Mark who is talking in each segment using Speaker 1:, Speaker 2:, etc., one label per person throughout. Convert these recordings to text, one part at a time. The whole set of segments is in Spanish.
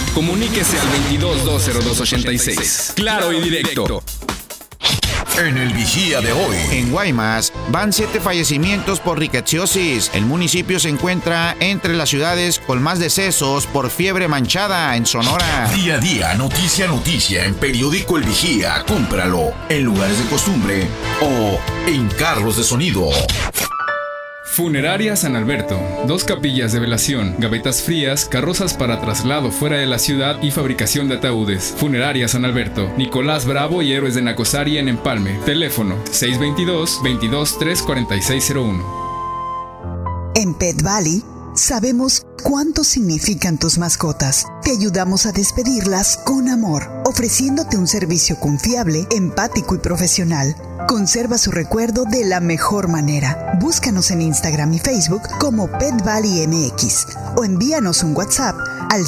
Speaker 1: Comuníquese al 22-202-86. Claro y directo.
Speaker 2: En el Vigía de hoy.
Speaker 3: En Guaymas van 7 fallecimientos por riqueciosis. El municipio se encuentra entre las ciudades con más decesos por fiebre manchada en Sonora.
Speaker 2: Día a día, noticia a noticia en Periódico El Vigía. Cómpralo en lugares de costumbre o en carros de sonido.
Speaker 1: Funeraria San Alberto. 2 capillas de velación, gavetas frías, carrozas para traslado fuera de la ciudad y fabricación de ataúdes. Funeraria San Alberto. Nicolás Bravo y Héroes de Nacosari en Empalme. Teléfono 622-223-4601.
Speaker 4: En Pet Valley sabemos cuánto significan tus mascotas. Te ayudamos a despedirlas con amor, ofreciéndote un servicio confiable, empático y profesional. Conserva su recuerdo de la mejor manera. Búscanos en Instagram y Facebook como Pet Valley MX o envíanos un WhatsApp al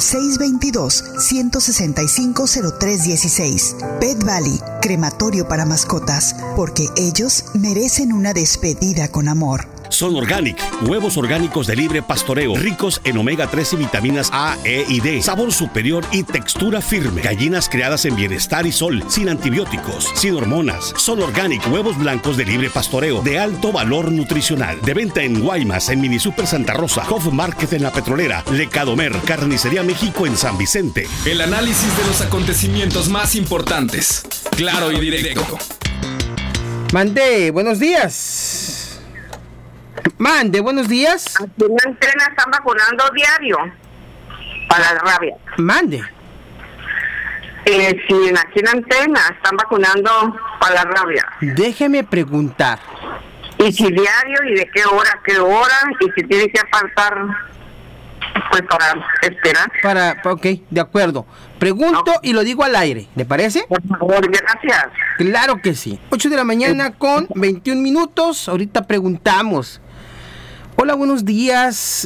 Speaker 4: 622-165-0316. Pet Valley, crematorio para mascotas, porque ellos merecen una despedida con amor.
Speaker 5: Son Organic, huevos orgánicos de libre pastoreo, ricos en omega 3 y vitaminas A, E y D, sabor superior y textura firme. Gallinas criadas en bienestar y sol, sin antibióticos, sin hormonas. Son Organic, huevos blancos de libre pastoreo, de alto valor nutricional. De venta en Guaymas, en Mini Super Santa Rosa, Hof Market en La Petrolera, Lecadomer, Carnicería México en San Vicente.
Speaker 1: El análisis de los acontecimientos más importantes. Claro y directo.
Speaker 6: Mande, buenos días. Mande, buenos días.
Speaker 7: Aquí en la Antena están vacunando diario para la rabia.
Speaker 6: Mande.
Speaker 7: Sí, aquí en la Antena están vacunando para la rabia.
Speaker 6: Déjeme preguntar.
Speaker 7: Y si diario, y de qué hora, y si tiene que faltar, pues para esperar.
Speaker 6: Ok, de acuerdo. Pregunto y lo digo al aire, ¿le parece?
Speaker 7: Por favor, gracias.
Speaker 6: Claro que sí. 8 de la mañana con 21 minutos. Ahorita preguntamos. Hola, buenos días.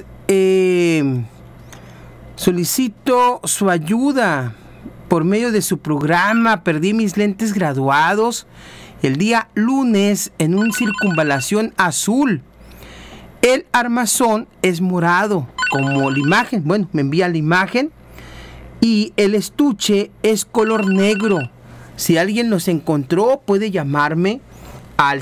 Speaker 6: Solicito su ayuda por medio de su programa. Perdí mis lentes graduados el día lunes en un circunvalación azul. El armazón es morado, como la imagen. Bueno, me envía la imagen. Y el estuche es color negro. Si alguien los encontró, puede llamarme al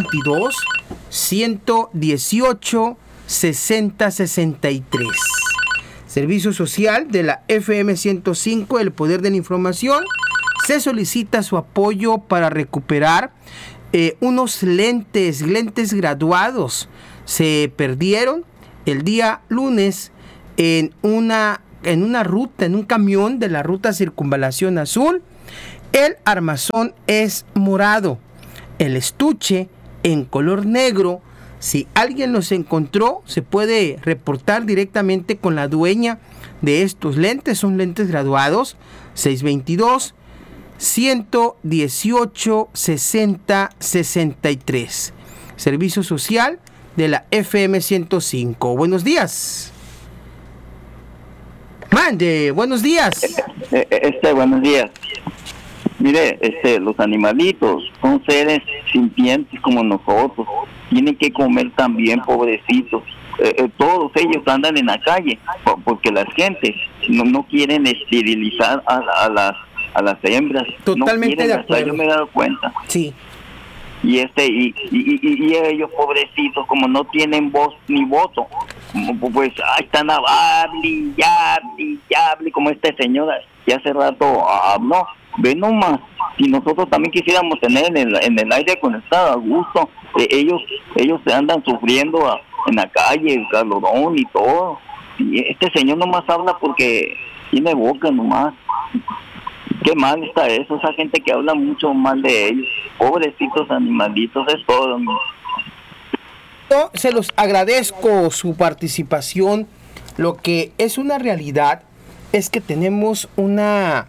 Speaker 6: 622-118-6063. Servicio Social de la FM 105, El Poder de la Información. Se solicita su apoyo para recuperar unos lentes graduados. Se perdieron el día lunes en una ruta, en un camión de la ruta Circunvalación Azul. El armazón es morado, el estuche en color negro. Si alguien los encontró, se puede reportar directamente con la dueña de estos lentes. Son lentes graduados. 622-118-6063. Servicio Social de la FM 105. Buenos días. Mande, buenos días.
Speaker 8: Buenos días. Mire, los animalitos son seres sintientes como nosotros. Tienen que comer también, pobrecitos. Todos ellos andan en la calle porque las gentes no quieren esterilizar a las hembras.
Speaker 6: Totalmente de acuerdo.
Speaker 8: Yo me he dado cuenta.
Speaker 6: Sí.
Speaker 8: Y ellos, pobrecitos, como no tienen voz ni voto, pues ahí están hable y hable, como esta señora que hace rato habló. Ve nomás, si nosotros también quisiéramos tener en el aire conectado a gusto, ellos se andan sufriendo en la calle, el calorón y todo. Y este señor nomás habla porque tiene boca nomás. Qué mal está eso, esa gente que habla mucho mal de ellos. Pobrecitos animalitos, es todo.
Speaker 6: Yo se los agradezco su participación. Lo que es una realidad es que tenemos una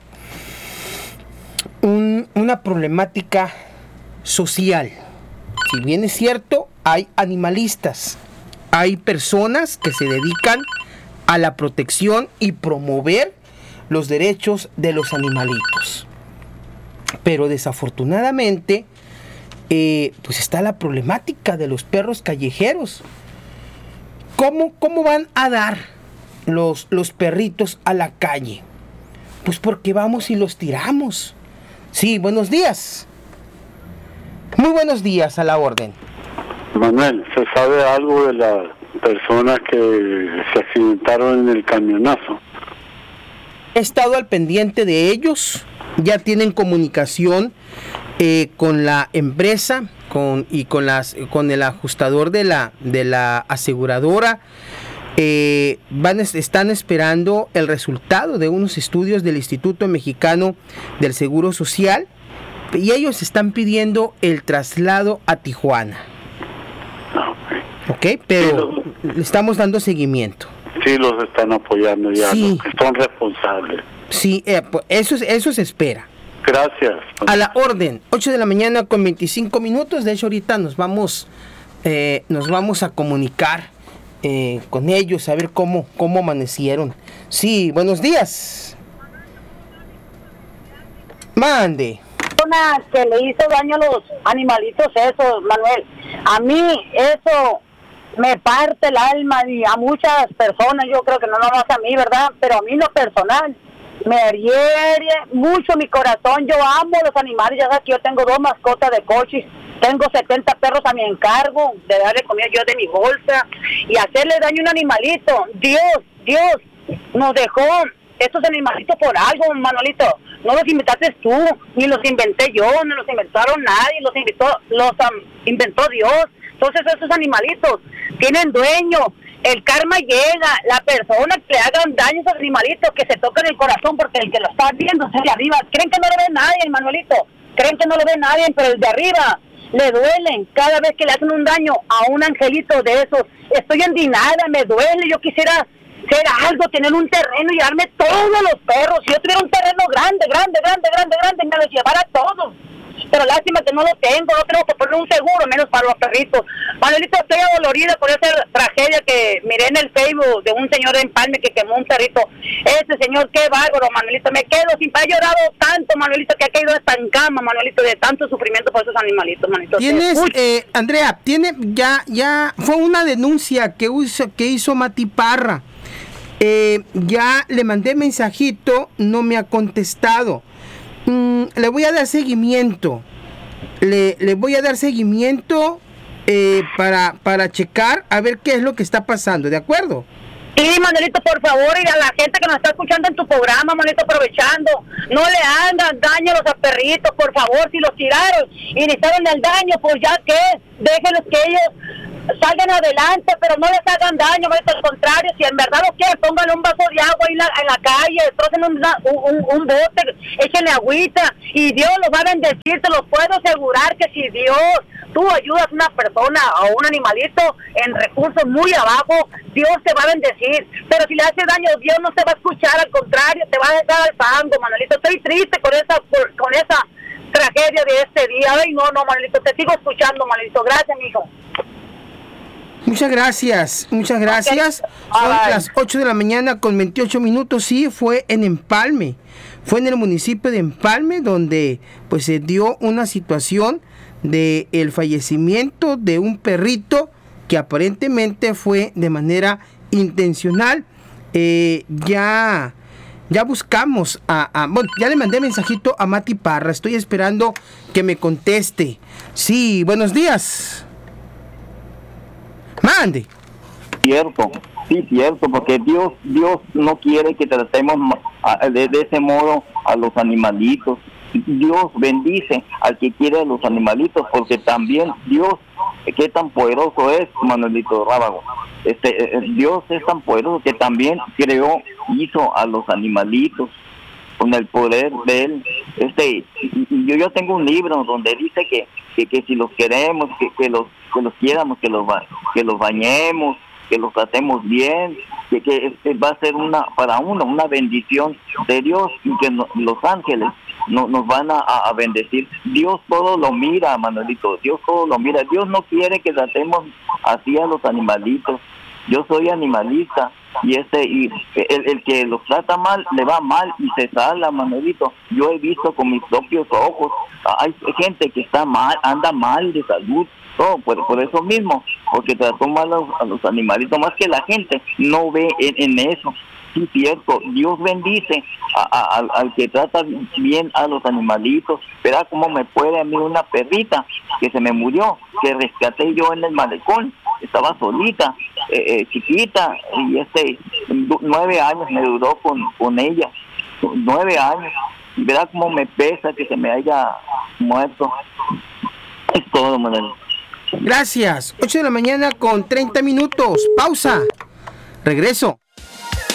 Speaker 6: problemática social. Si bien es cierto, hay animalistas, hay personas que se dedican a la protección y promover los derechos de los animalitos. Pero desafortunadamente, pues está la problemática de los perros callejeros. ¿Cómo van a dar los perritos a la calle? Pues porque vamos y los tiramos. Sí, buenos días. Muy buenos días, a la orden.
Speaker 9: Manuel, ¿se sabe algo de las personas que se accidentaron en el camionazo?
Speaker 6: He estado al pendiente de ellos. Ya tienen comunicación con la empresa con el ajustador de la aseguradora. Están esperando el resultado de unos estudios del Instituto Mexicano del Seguro Social y ellos están pidiendo el traslado a Tijuana. Ok, pero le estamos dando seguimiento.
Speaker 9: Sí, los están apoyando ya,
Speaker 6: sí.
Speaker 9: Los que son responsables.
Speaker 6: Sí, pues eso se espera.
Speaker 9: Gracias.
Speaker 6: A la orden, 8 de la mañana con 25 minutos. De hecho, ahorita nos vamos a comunicar con ellos, a ver cómo amanecieron. Sí, buenos días. Mande.
Speaker 10: Una que le hizo daño a los animalitos, eso, Manuel. A mí eso me parte el alma y a muchas personas, yo creo que no nomás a mí, ¿verdad? Pero a mí lo personal me hiere mucho mi corazón. Yo amo los animales, ya sabes que yo tengo 2 mascotas de coches, tengo 70 perros a mi encargo, de darle comida yo de mi bolsa, y hacerle daño a un animalito. Dios nos dejó estos animalitos por algo, Manuelito. No los inventaste tú, ni los inventé yo, no los inventaron nadie, los inventó Dios. Entonces esos animalitos tienen dueño. El karma llega, la persona que le hagan daño a esos animalitos, que se tocan el corazón, porque el que lo está viendo es el de arriba. Creen que no lo ve nadie, Manuelito. Creen que no lo ve nadie, pero el de arriba le duelen cada vez que le hacen un daño a un angelito de esos. Estoy indignada, me duele. Yo quisiera hacer algo, tener un terreno y llevarme todos los perros. Si yo tuviera un terreno grande, me los llevara todos. Pero lástima que no lo tengo que poner un seguro, menos para los perritos. Manuelito, estoy adolorida por esa tragedia que miré en el Facebook de un señor de Empalme que quemó un perrito. Ese señor, qué bárbaro, Manuelito. Me quedo sin paz. He llorado tanto, Manuelito, que ha caído hasta en cama, Manuelito, de tanto sufrimiento por esos animalitos, Manuelito.
Speaker 6: Tienes, Andrea, ya fue una denuncia que hizo Mati Parra. Ya le mandé mensajito, no me ha contestado. Le voy a dar seguimiento. Le voy a dar seguimiento para checar a ver qué es lo que está pasando, ¿de acuerdo?
Speaker 10: Sí, Manuelito, por favor, y a la gente que nos está escuchando en tu programa, Manuelito, aprovechando, no le hagan daño a los perritos, por favor. Si los tiraron y necesitaron el daño, pues ya que déjenlos que ellos salgan adelante, pero no les hagan daño, Manuelito. Al contrario, si en verdad lo quieren, pónganle un vaso de agua ahí en la calle, destrocen un bote, échenle agüita, y Dios los va a bendecir. Te los puedo asegurar que si tú ayudas a una persona o un animalito en recursos muy abajo, Dios te va a bendecir. Pero si le hace daño, Dios no te va a escuchar, al contrario, te va a dejar al fango, Manuelito. Estoy triste con esa tragedia de este día. Ay, no, Manuelito, te sigo escuchando, Manuelito. Gracias, mijo.
Speaker 6: Muchas gracias. Okay. Son las 8 de la mañana con 28 minutos. Sí, fue en Empalme. Fue en el municipio de Empalme donde pues se dio una situación de el fallecimiento de un perrito que aparentemente fue de manera intencional. Ya buscamos bueno, ya le mandé mensajito a Mati Parra. Estoy esperando que me conteste. Sí, buenos días. Mande.
Speaker 8: Cierto, porque Dios no quiere que tratemos de ese modo a los animalitos. Dios bendice al que quiere a los animalitos, porque también Dios, qué tan poderoso es, Manuelito Rábago. Dios es tan poderoso que también hizo a los animalitos con el poder de él. Yo tengo un libro donde dice que si los queremos, que los quieramos, que los bañemos, que los tratemos bien, que va a ser una bendición de Dios, y que los ángeles nos van a bendecir. Dios todo lo mira, Manuelito, Dios todo lo mira. Dios no quiere que tratemos así a los animalitos. Yo soy animalista, y el que los trata mal, le va mal y se sala, Manuelito. Yo he visto con mis propios ojos, hay gente que está mal, anda mal de salud, mató, por eso mismo, porque trató mal a los animalitos, más que la gente no ve en eso. Sí, cierto, Dios bendice al que trata bien a los animalitos. Verá cómo me puede a mí una perrita que se me murió, que rescaté yo en el malecón, estaba solita, chiquita, y 9 años me duró con ella, 9 años, y verá cómo me pesa que se me haya muerto. Es todo, Manuel.
Speaker 6: Gracias. 8 de la mañana con 30 minutos. Pausa. Regreso.